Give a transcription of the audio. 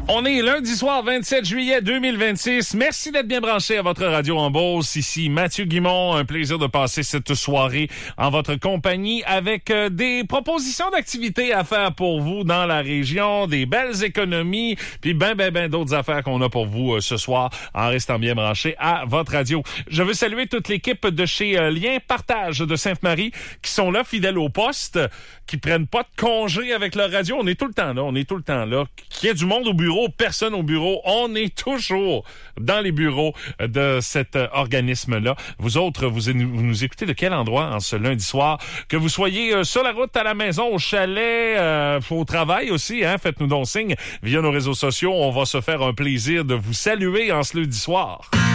On est lundi soir, 27 juillet 2026. Merci d'être bien branché à votre radio en Beauce. Ici Mathieu Guimond. Un plaisir de passer cette soirée en votre compagnie avec des propositions d'activités à faire pour vous dans la région, des belles économies, puis ben d'autres affaires qu'on a pour vous ce soir en restant bien branché à votre radio. Je veux saluer toute l'équipe de chez Lien Partage de Sainte-Marie qui sont là, fidèles au poste, qui prennent pas de congé avec leur radio. On est tout le temps là. Qu'il y ait du monde au bureau, personne au bureau, on est toujours dans les bureaux de cet organisme-là. Vous autres, vous nous écoutez de quel endroit en ce lundi soir? Que vous soyez sur la route, à la maison, au chalet, au travail aussi, hein? Faites-nous donc signe via nos réseaux sociaux. On va se faire un plaisir de vous saluer en ce lundi soir.